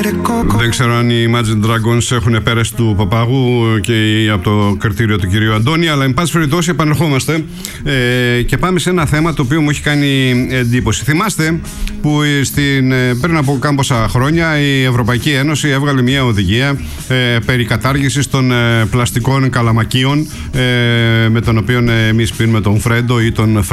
Δεν ξέρω αν οι Imagine Dragons έχουν πέραση του Παπάγου και από το κριτήριο του κυρίου Αντώνη, αλλά εν πάση περιπτώσει επανερχόμαστε και πάμε σε ένα θέμα το οποίο μου έχει κάνει εντύπωση. Θυμάστε που πριν από κάμποσα χρόνια η Ευρωπαϊκή Ένωση έβγαλε μια οδηγία περί κατάργησης των πλαστικών καλαμακίων με τον οποίο εμείς πίνουμε τον Φρέντο ή τον